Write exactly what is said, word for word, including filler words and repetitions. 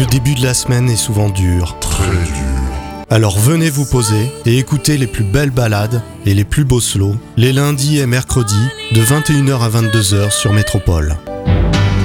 début de la semaine est souvent dur. Très dur. Alors venez vous poser et écoutez les plus belles balades et les plus beaux slows, les lundis et mercredis, de vingt et une heures à vingt-deux heures sur Métropole.